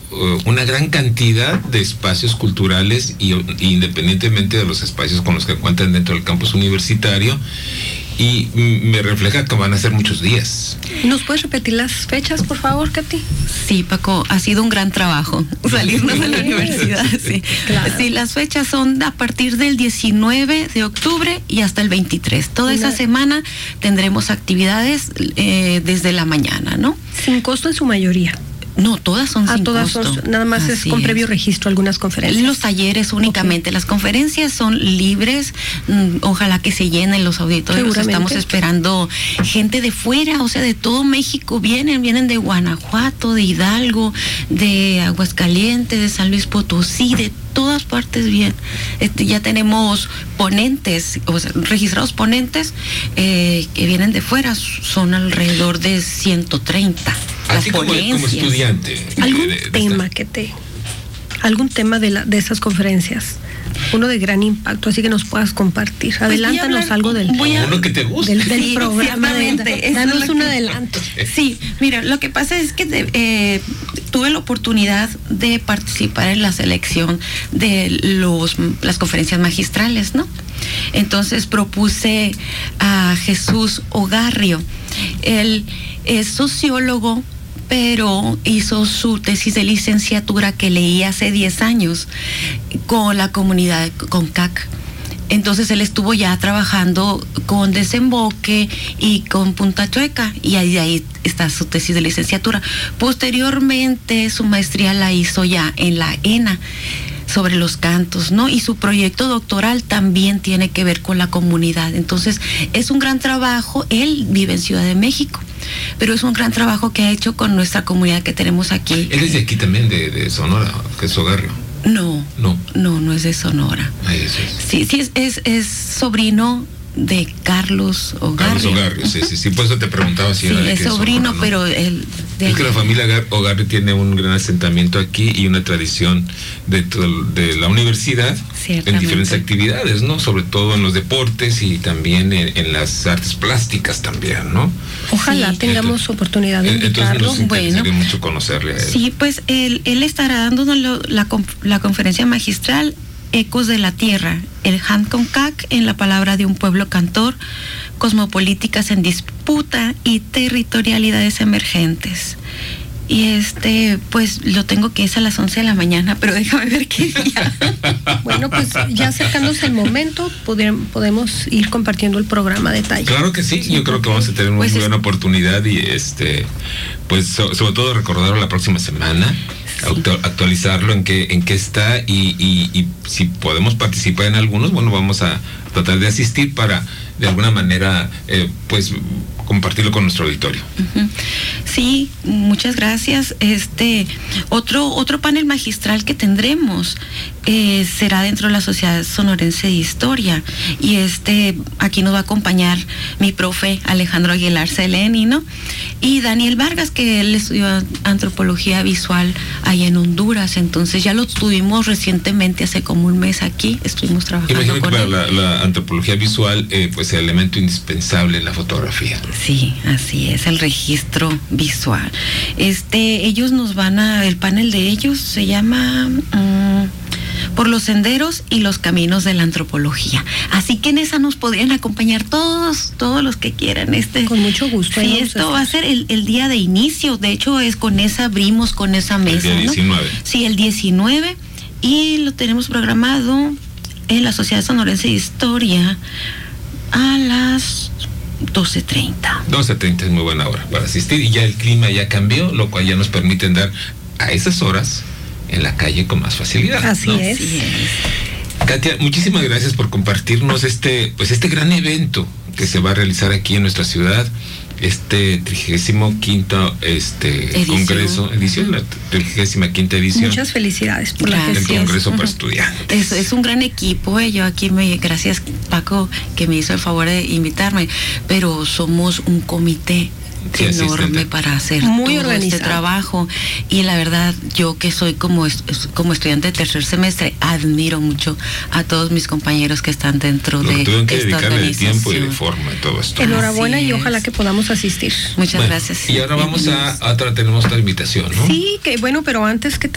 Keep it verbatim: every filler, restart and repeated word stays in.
uh, una gran cantidad de espacios culturales y, y independientemente de los espacios con los que cuentan dentro del campus universitario. Y me refleja que van a ser muchos días. ¿Nos puedes repetir las fechas, por favor, Katy? Sí, Paco, ha sido un gran trabajo salirnos de la universidad. Sí. Claro. Sí, las fechas son a partir del diecinueve de octubre y hasta el veintitrés. Toda Una... esa semana tendremos actividades eh, desde la mañana, ¿no? Sin costo en su mayoría. No, todas son ah, sin todas costo. Son, nada más Así es con es. previo registro algunas conferencias. Los talleres únicamente, okay. Las conferencias son libres, mm, ojalá que se llenen los auditorios, estamos esperando gente de fuera, o sea, de todo México vienen, vienen de Guanajuato, de Hidalgo, de Aguascalientes, de San Luis Potosí, de todas partes bien. Este, ya tenemos ponentes, o sea, registrados ponentes eh, que vienen de fuera, son alrededor de ciento treinta. Así como, como estudiante. ¿Algún de, de tema esta... que te, algún tema de la, de esas conferencias? Uno de gran impacto, así que nos puedas compartir. Pues Adelántanos hablar, algo del, a, uno que te guste. del, del sí, programa. De, danos es un que, adelanto. Sí, mira, lo que pasa es que de, eh, tuve la oportunidad de participar en la selección de los las conferencias magistrales, ¿no? Entonces propuse a Jesús Ogarrio. Él es sociólogo, pero hizo su tesis de licenciatura que leí hace diez años con la comunidad, con C A C. Entonces él estuvo ya trabajando con Desemboque y con Punta Chueca, y ahí, ahí está su tesis de licenciatura. Posteriormente su maestría la hizo ya en la ENA sobre los cantos, ¿no? Y su proyecto doctoral también tiene que ver con la comunidad. Entonces es un gran trabajo. Él vive en Ciudad de México, pero es un gran trabajo que ha hecho con nuestra comunidad que tenemos aquí. Él es de aquí también, de, de Sonora, Jesús Ogarrio. No, no, no, no es de Sonora. Ahí es, es. Sí, sí, es, es, es sobrino de Carlos Ogarrio. Carlos Ogarrio, sí, sí, sí, por eso te preguntaba si sí, era de es sobrino, Sonora, ¿no? Pero él... Es que la familia Ogarrio tiene un gran asentamiento aquí y una tradición de, de la universidad en diferentes actividades, ¿no? Sobre todo en los deportes y también en, en las artes plásticas también, ¿no? Ojalá sí. tengamos entonces, oportunidad de invitarlo. Entonces nos interesaría bueno, mucho conocerle a él. Sí, pues él, él estará dándonos la, la conferencia magistral Ecos de la Tierra, el Hancock en la palabra de un pueblo cantor, cosmopolíticas en disputa y territorialidades emergentes. Y este, pues lo tengo que es a las once de la mañana, pero déjame ver qué día. Bueno, pues ya acercándose el momento, poder, podemos ir compartiendo el programa a detalle. Claro que sí, yo creo que vamos a tener una pues muy es... buena oportunidad y este, pues so, sobre todo recordarlo la próxima semana. Sí. Actualizarlo en qué en qué está y, y, y si podemos participar en algunos, bueno, vamos a tratar de asistir para de alguna manera eh, pues compartirlo con nuestro auditorio. Uh-huh. Sí, muchas gracias. Este otro otro panel magistral que tendremos eh, será dentro de la Sociedad Sonorense de Historia, y este aquí nos va a acompañar mi profe Alejandro Aguilar Seleni, ¿no? Y Daniel Vargas, que él estudió antropología visual allá en Honduras. Entonces ya lo tuvimos recientemente, hace como un mes aquí, estuvimos trabajando. Imagino con que él. para la, la antropología visual eh, pues el elemento indispensable en la fotografía. Sí, así es, el registro visual. Este, ellos nos van a, el panel de ellos se llama um, Por los senderos y los caminos de la antropología. Así que en esa nos podrían acompañar todos, todos los que quieran. Este, con mucho gusto. Sí, esto va a ser el, el día de inicio. De hecho, es con esa abrimos con esa mesa. El día diecinueve. ¿No? Sí, el diecinueve, y lo tenemos programado en la Sociedad Sonorense de Historia a las doce treinta. doce treinta es muy buena hora para asistir, y ya el clima ya cambió, lo cual ya nos permite andar a esas horas en la calle con más facilidad. Así, ¿no? es. Así es. Katia, muchísimas gracias por compartirnos este, pues este gran evento que se va a realizar aquí en nuestra ciudad, este trigésimo quinto este edición. Congreso, edición, la trigésima quinta edición. Muchas felicidades por Gracias. la del gestión. Congreso para Estudiantes. Es, es un gran equipo, eh. Yo aquí me, gracias Paco que me hizo el favor de invitarme, pero somos un comité Sí, enorme asistente. para hacer Muy todo organizado. este trabajo, y la verdad yo que soy como como estudiante de tercer semestre admiro mucho a todos mis compañeros que están dentro Lo de tuvieron que esta dedicarle de organización. tiempo y de forma y todo esto. Enhorabuena Así y es. ojalá que podamos asistir. Muchas Bueno, gracias. y ahora vamos a, a otra, tenemos otra invitación, ¿no? Sí, que bueno, pero antes que